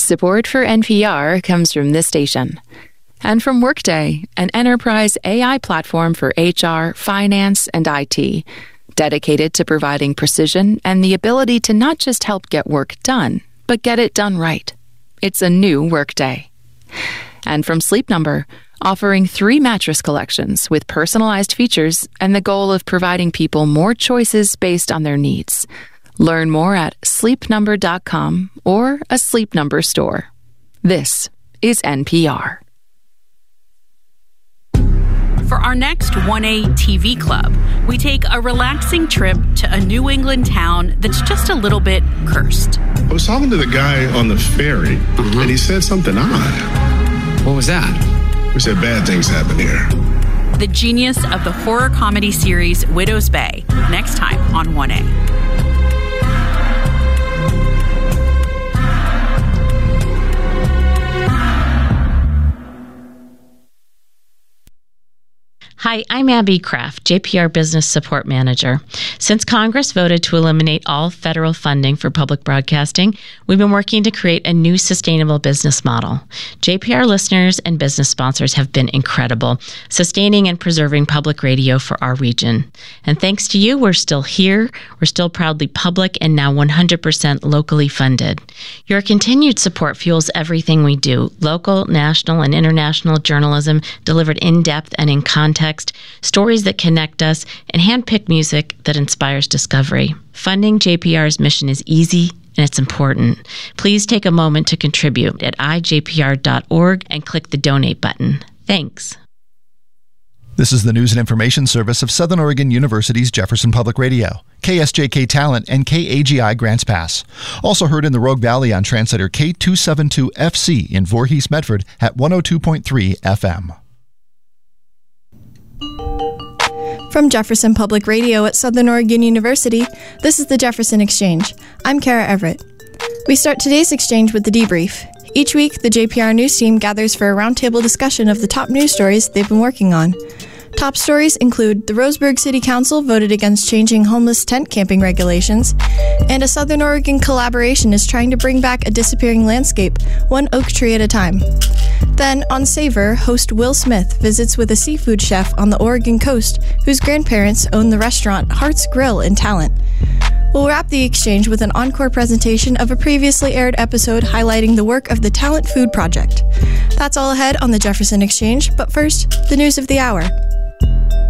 Support for NPR comes from this station. And from Workday, an enterprise AI platform for HR, finance, and IT, dedicated to providing precision and the ability to not just help get work done, but get it done right. It's a new Workday. And from Sleep Number, offering 3 mattress collections with personalized features and the goal of providing people more choices based on their needs. Learn more at sleepnumber.com or a Sleep Number store. This is NPR. For our next 1A TV Club, we take a relaxing trip to a New England town that's just a little bit cursed. I was talking to the guy on the ferry, and he said something odd. What was that? We said bad things happen here. The genius of the horror comedy series Widow's Bay, next time on 1A. Hi, I'm Abby Kraft, JPR Business Support Manager. Since Congress voted to eliminate all federal funding for public broadcasting, we've been working to create a new sustainable business model. JPR listeners and business sponsors have been incredible, sustaining and preserving public radio for our region. And thanks to you, we're still here, we're still proudly public, and now 100% locally funded. Your continued support fuels everything we do, local, national, and international journalism delivered in depth and in context, stories that connect us, and hand-picked music that inspires discovery. Funding JPR's mission is easy and it's important. Please take a moment to contribute at ijpr.org and click the donate button. Thanks. This is the News and Information Service of Southern Oregon University's Jefferson Public Radio, KSJK Talent, and KAGI Grants Pass. Also heard in the Rogue Valley on translator K272FC in Voorhees, Medford at 102.3 FM. From Jefferson Public Radio at Southern Oregon University, this is the Jefferson Exchange. I'm Kara Everett. We start today's exchange with the debrief. Each week, the JPR News team gathers for a roundtable discussion of the top news stories they've been working on. Top stories include the Roseburg City Council voted against changing homeless tent camping regulations, and a Southern Oregon collaboration is trying to bring back a disappearing landscape, one oak tree at a time. Then, on Savor, host Will Smith visits with a seafood chef on the Oregon coast whose grandparents own the restaurant Heart's Grill in Talent. We'll wrap the exchange with an encore presentation of a previously aired episode highlighting the work of the Talent Food Project. That's all ahead on the Jefferson Exchange, but first, the news of the hour.